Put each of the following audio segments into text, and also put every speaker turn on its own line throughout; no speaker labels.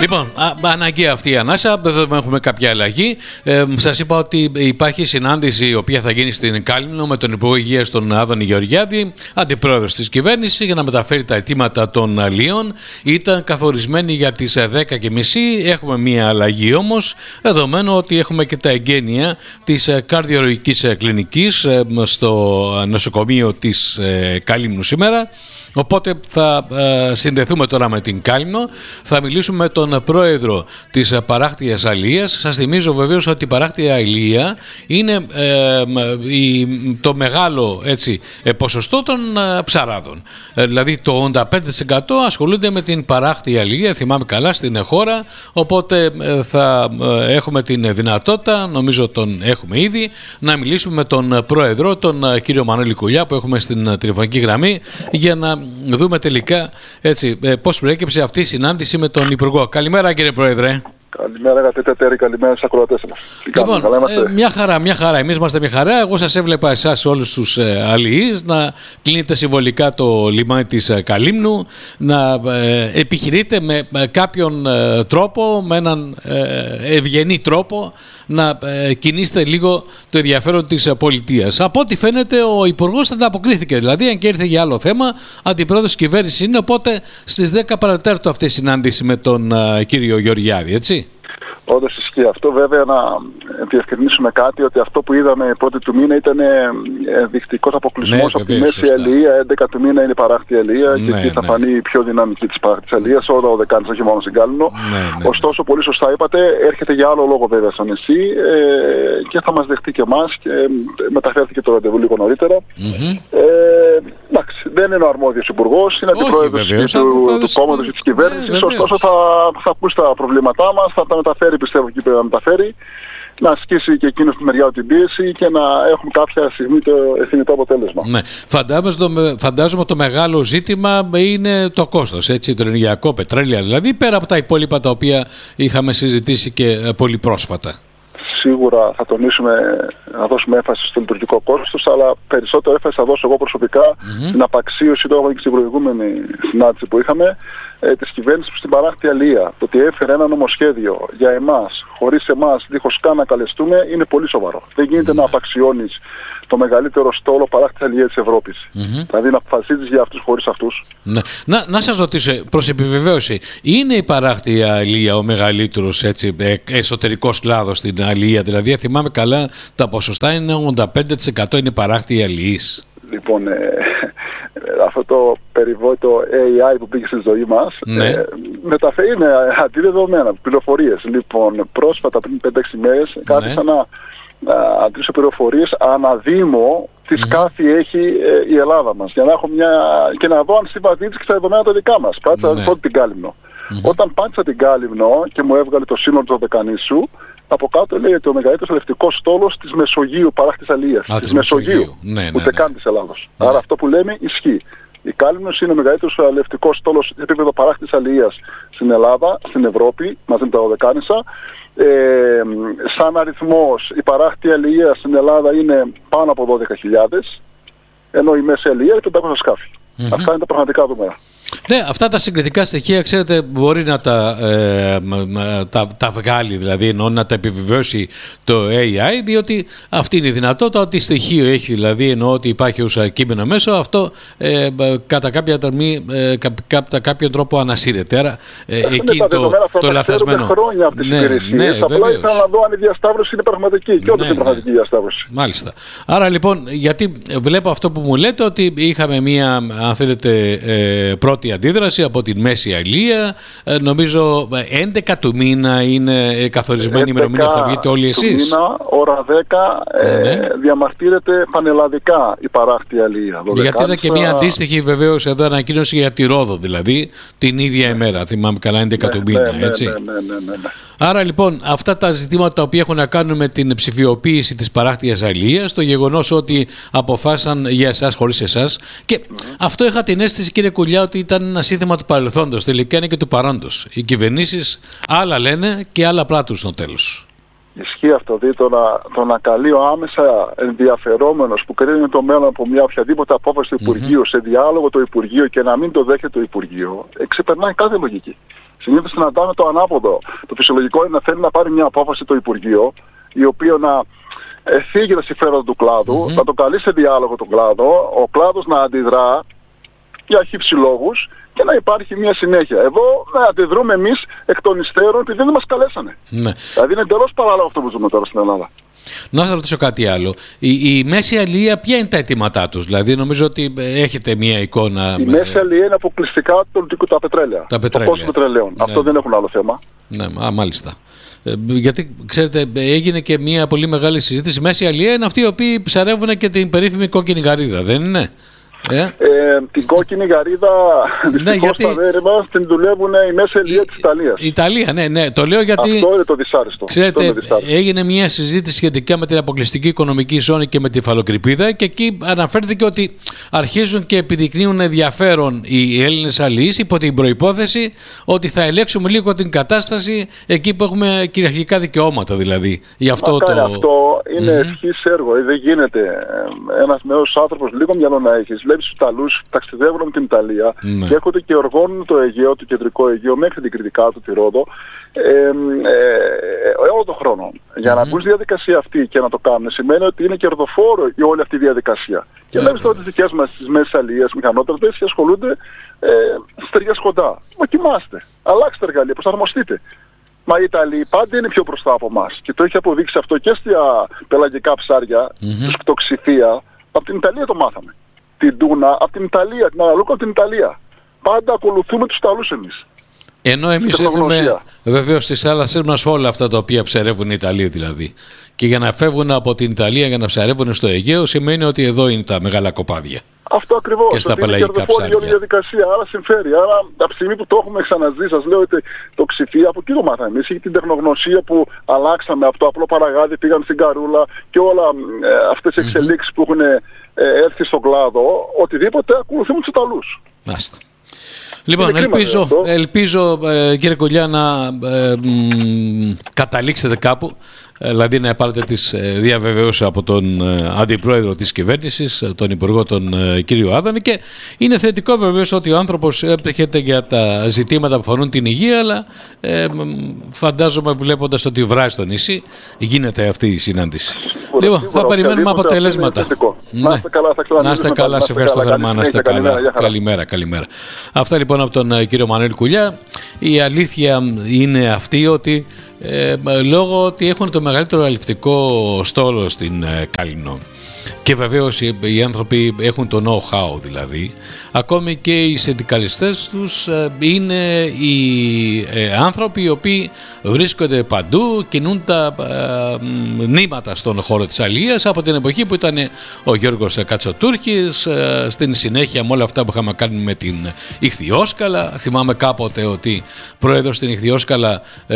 Λοιπόν, αναγκαία αυτή η ανάσα, δεν έχουμε κάποια αλλαγή. Σας είπα ότι υπάρχει συνάντηση η οποία θα γίνει στην Κάλυμνο με τον Υπουργό Υγείας τον Άδωνη Γεωργιάδη, αντιπρόεδρος της κυβέρνησης, για να μεταφέρει τα αιτήματα των αλλιών. Ήταν καθορισμένη για τις 10:30. Έχουμε μία αλλαγή όμως, δεδομένου ότι έχουμε και τα εγγένεια της καρδιολογικής κλινικής στο νοσοκομείο της Κάλυμνου σήμερα. Οπότε θα συνδεθούμε τώρα με την Κάλυμνο, θα μιλήσουμε με τον πρόεδρο της παράκτειας αλίας. Σας θυμίζω βεβαίως ότι η παράκτεια αλία είναι το μεγάλο ποσοστό των ψαράδων. Δηλαδή το 85% ασχολούνται με την παράκτεια αλία, θυμάμαι καλά, στην χώρα. Οπότε θα έχουμε την δυνατότητα, νομίζω τον έχουμε ήδη, να μιλήσουμε με τον πρόεδρο, τον κύριο Μανώλη Κουλιά, που έχουμε στην τηλεφωνική γραμμή, για να δούμε τελικά πώς προέκυψε αυτή η συνάντηση με τον Υπουργό. Καλημέρα, κύριε Πρόεδρε.
Καλημέρα, αγαπητέ Τέρη, καλημέρα στους ακροατές μας.
Λοιπόν, μια χαρά. Εμείς είμαστε μια χαρά. Εγώ σας έβλεπα εσάς όλους τους αλληλείς να κλείνετε συμβολικά το λιμάνι της Καλύμνου, να επιχειρείτε με κάποιον τρόπο, με έναν ευγενή τρόπο, να κινήσετε λίγο το ενδιαφέρον της πολιτείας. Από ό,τι φαίνεται, ο Υπουργός ανταποκρίθηκε. Δηλαδή, αν και ήρθε για άλλο θέμα, αντιπρόεδρος της κυβέρνησης είναι. Οπότε στις 10 παρατέταρτο αυτή η συνάντηση με τον κύριο Γεωργιάδη, έτσι.
Όντως ισχύει αυτό. Βέβαια, να διευκρινίσουμε κάτι, ότι αυτό που είδαμε πρώτη του μήνα ήταν ενδεικτικός αποκλεισμός από τη μέση αλία. 11 του μήνα είναι η παράκτεια αλία και εκεί θα φανεί η πιο δυναμική της παράκτειας αλίας, όλα ο Δεκάνης, όχι μόνο στην Κάλυμνο. Ωστόσο, πολύ σωστά είπατε, έρχεται για άλλο λόγο βέβαια στο νησί και θα μας δεχτεί και εμάς και μεταφέρθηκε το ραντεβού λίγο νωρίτερα. Εντάξει, δεν είναι ο αρμόδιος υπουργός, είναι αντιπρόεδρος του κόμματος και της κυβέρνησης. Ωστόσο, θα ακούσει τα προβλήματά μας, θα τα μεταφέρει, πιστεύω, εκεί πρέπει να μεταφέρει, να ασκήσει και εκείνο στη μεριά την πίεση και να έχουμε κάποια στιγμή το ευθυνητό αποτέλεσμα.
Ναι. Φαντάζομαι το μεγάλο ζήτημα είναι το κόστος, έτσι, το ενεργειακό, πετρέλαια, δηλαδή, πέρα από τα υπόλοιπα τα οποία είχαμε συζητήσει και πολύ πρόσφατα.
Σίγουρα θα τονίσουμε, να δώσουμε έμφαση στο λειτουργικό κόστος, αλλά περισσότερο έμφαση θα δώσω εγώ προσωπικά στην απαξίωση, το είπαμε και στην προηγούμενη συνάντηση που είχαμε, της κυβέρνησης στην παράκτεια αλία. Το ότι έφερε ένα νομοσχέδιο για εμάς, χωρίς εμάς, δίχως καν να καλεστούμε, είναι πολύ σοβαρό. Δεν γίνεται να απαξιώνεις το μεγαλύτερο στόλο παράκτεια αλία της Ευρώπης. Δηλαδή να αποφασίζεις για αυτούς χωρίς αυτούς.
Ναι. Να σας ρωτήσω, προς επιβεβαίωση, είναι η παράκτεια αλία ο μεγαλύτερος εσωτερικός κλάδος στην αλία? Δηλαδή, θυμάμαι καλά, τα ποσοστά είναι 85% είναι παράκτεια αλιής.
Λοιπόν, αυτό το περιβόητο AI που πήγε στη ζωή μας, μεταφέρει, είναι αντιδεδομένα, πληροφορίες. Λοιπόν, πρόσφατα πριν 5-6 μέρες κάθισα να αντλήσω πληροφορίες αναδήμο τι σκάφη έχει η Ελλάδα μας, για να έχω και να δω αν συμβαδίζει και στα δεδομένα τα δικά μας. Πάτησα πρώτη την Κάλυμνο. Όταν πάτησα την Κάλυμνο και μου έβγαλε το σύνολο του Δεκανήσου, από κάτω λέει ότι ο μεγαλύτερος αλευτικός στόλος της Μεσογείου, παράκτης αλίας. Της Μεσογείου, ούτε καν της Ελλάδος. Άρα αυτό που λέμε ισχύει. Η Κάλυμνος είναι ο μεγαλύτερος αλευτικός στόλος σε επίπεδο παράκτης αλίας στην Ελλάδα, στην Ευρώπη, μαζί με τα Οδεκάνησα. Σαν αριθμός, η παράκτεια αλία στην Ελλάδα είναι πάνω από 12.000, ενώ η μέση αλία είναι 500 σκάφη. Αυτά είναι τα πραγματικά δεδομένα.
Ναι, αυτά τα συγκριτικά στοιχεία, ξέρετε, μπορεί να τα βγάλει, δηλαδή εννοώ να τα επιβεβαιώσει το AI, διότι αυτή είναι η δυνατότητα, ότι στοιχείο έχει, δηλαδή εννοώ ότι υπάρχει ως κείμενο μέσω, αυτό κατά κάποιο τρόπο ανασύρεται. Άρα εκεί το λαθασμένο.
Χρόνια από τις υπηρεσίες, απλά ήθελα να δω αν η διασταύρωση είναι πραγματική και όντως είναι πραγματική διασταύρωση.
Μάλιστα. Άρα λοιπόν, γιατί βλέπω αυτό που μου λέτε, ότι είχαμε μία, αν θέλετε, πρώτη αντίδραση από την μέση αλία. Νομίζω 11 του μήνα είναι καθορισμένη η ημερομηνία που θα βγείτε όλοι εσείς.
Του μήνα, ώρα 10, διαμαρτύρεται πανελλαδικά η παράκτεια αλία.
Γιατί είδα και μια αντίστοιχη βεβαίως εδώ ανακοίνωση για τη Ρόδο, δηλαδή την ίδια ημέρα. Θυμάμαι καλά, 11 του μήνα. Έτσι. Άρα λοιπόν, αυτά τα ζητήματα τα οποία έχουν να κάνουν με την ψηφιοποίηση της παράκτειας αλίας, το γεγονός ότι αποφάσισαν για εσάς χωρίς εσάς, και αυτό είχα την αίσθηση, κύριε Κουλιά, ότι ήταν ένα σύνθημα του παρελθόντος, τελικά είναι και του παρόντος. Οι κυβερνήσεις άλλα λένε και άλλα πράττουν στο τέλος.
Ισχύει αυτό, δηλαδή το να καλεί ο άμεσα ενδιαφερόμενος που κρίνει το μέλλον από μια οποιαδήποτε απόφαση του Υπουργείου σε διάλογο το Υπουργείο και να μην το δέχεται το Υπουργείο, ξεπερνάει κάθε λογική. Συνήθως συναντάμε το ανάποδο. Το φυσιολογικό είναι να θέλει να πάρει μια απόφαση το Υπουργείο, η οποία να θίγει τα συμφέροντα του κλάδου, να το καλεί σε διάλογο τον κλάδο, ο κλάδος να αντιδρά για χύψη λόγους και να υπάρχει μια συνέχεια. Εδώ να αντιδρούμε εμείς εκ των υστέρων επειδή δεν μας καλέσανε. Ναι. Δηλαδή είναι εντελώς παράλογο αυτό που ζούμε τώρα στην Ελλάδα.
Να σας ρωτήσω κάτι άλλο. Η μέση αλία ποια είναι τα αιτήματά τους? Δηλαδή νομίζω ότι έχετε μια εικόνα.
Η μέση αλία είναι αποκλειστικά τα πετρέλαια.
Τα πετρέλαια.
Το κόστος πετρελαίων. Ναι. Αυτό δεν έχουν άλλο θέμα.
Ναι, μάλιστα. Γιατί ξέρετε, έγινε και μια πολύ μεγάλη συζήτηση. Η μέση αλία είναι αυτοί οι οποίοι ψαρεύουν και την περίφημη κόκκινη γαρίδα, δεν είναι?
Την κόκκινη γαρίδα δυστυχώς στα μέρη μας την δουλεύουν η μέση αλία της Ιταλίας.
Ιταλία, ναι. Το λέω γιατί
αυτό είναι το δυσάρεστο.
Ξέρετε, έγινε μια συζήτηση σχετικά με την αποκλειστική οικονομική ζώνη και με τη υφαλοκρηπίδα και εκεί αναφέρθηκε ότι αρχίζουν και επιδεικνύουν ενδιαφέρον οι Έλληνες αλληλείς υπό την προϋπόθεση ότι θα ελέγξουμε λίγο την κατάσταση εκεί που έχουμε κυριαρχικά δικαιώματα δηλαδή. Γι' αυτό
αυτό είναι ευχής έργο. Δεν γίνεται ένας νέος άνθρωπος, λίγο μυαλό να έχεις. Βλέπεις τους Ιταλούς ταξιδεύουν με την Ιταλία και έρχονται και οργώνουν το Αιγαίο, το κεντρικό Αιγαίο μέχρι την Κρητικά του, τη Ρόδο, όλο τον χρόνο. Για να μπουν στη διαδικασία αυτή και να το κάνουν σημαίνει ότι είναι κερδοφόρο η όλη αυτή η διαδικασία. Και βλέπεις τώρα τις δικές μας τις μέσεις αλίες μηχανότρατες και ασχολούνται στεριές κοντά. Δοκιμάστε, αλλάξτε εργαλεία, προσαρμοστείτε. Μα οι Ιταλοί πάντα είναι πιο μπροστά από εμάς και το έχει αποδείξει αυτό και στα πελαγικά ψάρια, τους κτοξυφία. Από την Ιταλία το μάθαμε. Την τούνα από την Ιταλία, την αλαλούκα από την Ιταλία. Πάντα ακολουθούμε τους Ιταλούς εμείς.
Ενώ εμείς έχουμε βεβαίως στις θάλασσες μας όλα αυτά τα οποία ψαρεύουν οι Ιταλοί δηλαδή. Και για να φεύγουν από την Ιταλία για να ψαρεύουν στο Αιγαίο σημαίνει ότι εδώ είναι τα μεγάλα κοπάδια.
Αυτό ακριβώς.
Και στα πελαγικά ψάρια.
Όλη η διαδικασία, άρα συμφέρει. Άρα από τη στιγμή που το έχουμε ξαναζήσει, σας λέω ότι το ξυφί, από εκεί το μάθαμε εμείς. Είχε την τεχνογνωσία που αλλάξαμε από το απλό παραγάδι, πήγαν στην καρούλα και όλα αυτές οι εξελίξεις που έχουν έρθει στον κλάδο, οτιδήποτε ακολουθούμε τους Ιταλούς.
Μάλιστα. Λοιπόν, ελπίζω κύριε Κουλιά να καταλήξετε κάπου, δηλαδή να πάρετε τις διαβεβαιώσεις από τον Αντιπρόεδρο της Κυβέρνησης, τον Υπουργό τον κύριο Άδωνη, και είναι θετικό βεβαίως ότι ο άνθρωπος épτυχεται για τα ζητήματα που αφορούν την υγεία, αλλά φαντάζομαι βλέποντας ότι βράζει στο νησί γίνεται αυτή η συνάντηση. Λοιπόν, θα περιμένουμε αποτελέσματα. Να είστε καλά, σε ευχαριστώ θερμά, να είστε καλά. Καλημέρα. Αυτά λοιπόν από τον κύριο Μανουέλ Κουλιά. Η αλήθεια είναι αυτή ότι λόγω ότι έχουν το μεγαλύτερο αληφτικό στόλο στην Κάλυμνο και βεβαίως οι άνθρωποι έχουν το know-how, δηλαδή ακόμη και οι συνδικαλιστές τους είναι οι άνθρωποι οι οποίοι βρίσκονται παντού, κινούν τα νήματα στον χώρο της αλίας από την εποχή που ήταν ο Γιώργος Κατσοτούρκης, στην συνέχεια με όλα αυτά που είχαμε κάνει με την Ιχθυόσκαλα. Θυμάμαι κάποτε ότι πρόεδρος στην Ιχθυόσκαλα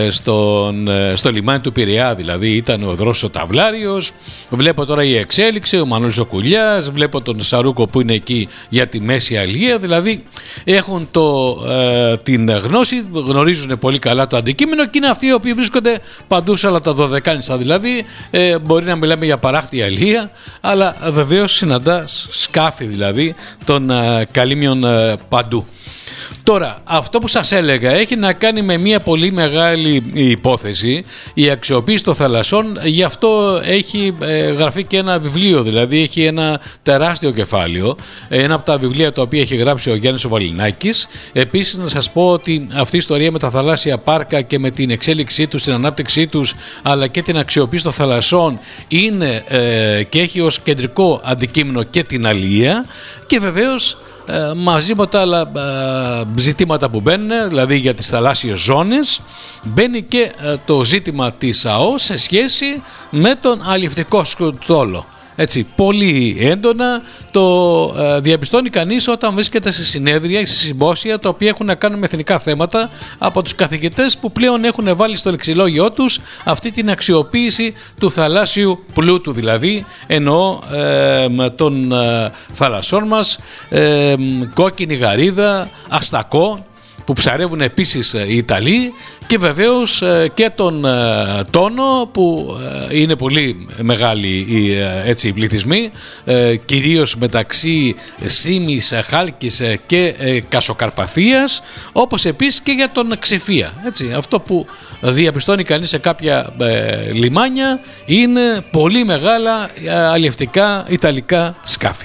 στο λιμάνι του Πειραιά δηλαδή ήταν ο Δρόσος Ταυλάριος. Βλέπω τώρα η εξέλιξη, ο Μανώλης ο Κουλιάς, βλέπω τον Σαρούκο που είναι εκεί για τη μέση αλία, δηλαδή έχουν την γνώση, γνωρίζουν πολύ καλά το αντικείμενο και είναι αυτοί οι οποίοι βρίσκονται παντού σε όλα τα δωδεκάνησα, δηλαδή μπορεί να μιλάμε για παράκτη αλία, αλλά βεβαίως συναντάς σκάφη δηλαδή των καλύμιων παντού. Τώρα, αυτό που σας έλεγα έχει να κάνει με μια πολύ μεγάλη υπόθεση, η αξιοποίηση των θαλασσών. Γι' αυτό έχει γραφεί και ένα βιβλίο, δηλαδή έχει ένα τεράστιο κεφάλαιο, ένα από τα βιβλία τα οποία έχει γράψει ο Γιάννης ο Βαλινάκης. Επίσης να σας πω ότι αυτή η ιστορία με τα θαλάσσια πάρκα και με την εξέλιξή τους, την ανάπτυξή τους, αλλά και την αξιοποίηση των θαλασσών είναι και έχει ως κεντρικό αντικείμενο και την αλία, και βεβαίως μαζί με τα άλλα ζητήματα που μπαίνουν, δηλαδή για τις θαλάσσιες ζώνες, μπαίνει και το ζήτημα της ΑΟ σε σχέση με τον αλλιευτικό στόλο. Έτσι, πολύ έντονα το διαπιστώνει κανείς όταν βρίσκεται σε συνέδρια ή σε συμπόσια τα οποία έχουν να κάνουν με εθνικά θέματα από τους καθηγητές που πλέον έχουν βάλει στο λεξιλόγιο τους αυτή την αξιοποίηση του θαλάσσιου πλούτου, δηλαδή εννοώ των θαλασσών μας, κόκκινη γαρίδα, αστακό, που ψαρεύουν επίσης οι Ιταλοί, και βεβαίως και τον τόνο, που είναι πολύ μεγάλοι οι πληθυσμοί, κυρίως μεταξύ Σήμης, Χάλκης και Κασοκαρπαθίας, όπως επίσης και για τον Ξηφία. Έτσι, αυτό που διαπιστώνει κανείς σε κάποια λιμάνια είναι πολύ μεγάλα αλλιευτικά ιταλικά σκάφη.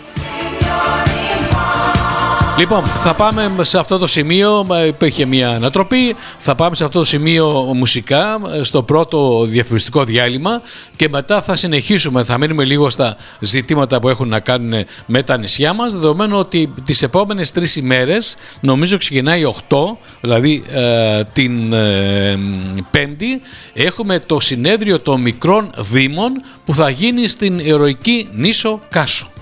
Λοιπόν, θα πάμε σε αυτό το σημείο, υπήρχε μια ανατροπή, θα πάμε σε αυτό το σημείο μουσικά, στο πρώτο διαφημιστικό διάλειμμα, και μετά θα συνεχίσουμε, θα μείνουμε λίγο στα ζητήματα που έχουν να κάνουν με τα νησιά μας, δεδομένου ότι τις επόμενες 3 ημέρες, νομίζω ξεκινάει 8, δηλαδή την Πέμπτη, έχουμε το συνέδριο των μικρών δήμων που θα γίνει στην ηρωική νήσο Κάσο.